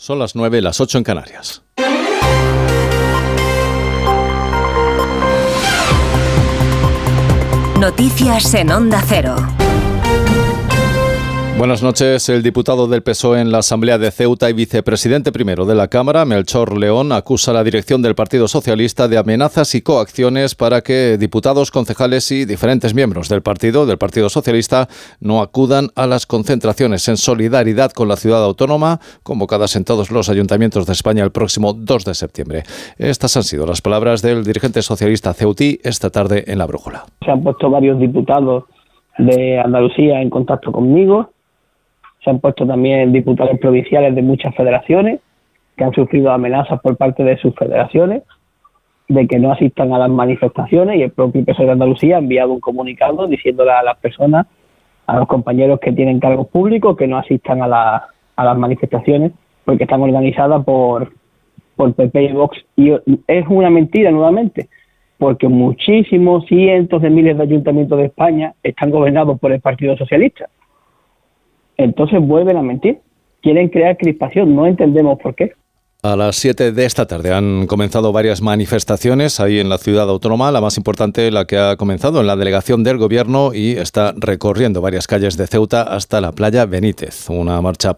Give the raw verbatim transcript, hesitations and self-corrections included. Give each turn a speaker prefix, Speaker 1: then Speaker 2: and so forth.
Speaker 1: Son las nueve, las ocho en Canarias.
Speaker 2: Noticias en Onda Cero.
Speaker 1: Buenas noches. El diputado del P S O E en la Asamblea de Ceuta y vicepresidente primero de la Cámara, Melchor León, acusa a la dirección del Partido Socialista de amenazas y coacciones para que diputados, concejales y diferentes miembros del partido, del Partido Socialista, no acudan a las concentraciones en solidaridad con la ciudad autónoma convocadas en todos los ayuntamientos de España el próximo dos de septiembre. Estas han sido las palabras del dirigente socialista ceutí esta tarde en La Brújula.
Speaker 3: Se han puesto varios diputados de Andalucía en contacto conmigo. Se han puesto también diputados provinciales de muchas federaciones que han sufrido amenazas por parte de sus federaciones de que no asistan a las manifestaciones, y el propio P S O E de Andalucía ha enviado un comunicado diciéndole a las personas, a los compañeros que tienen cargos públicos, que no asistan a, la, a las manifestaciones porque están organizadas por, por P P y Vox. Y es una mentira nuevamente, porque muchísimos, cientos de miles de ayuntamientos de España están gobernados por el Partido Socialista. Entonces vuelven a mentir, quieren crear crispación, no entendemos por qué.
Speaker 1: A las siete de esta tarde han comenzado varias manifestaciones ahí en la ciudad autónoma, la más importante la que ha comenzado en la delegación del Gobierno y está recorriendo varias calles de Ceuta hasta la playa Benítez. Una marcha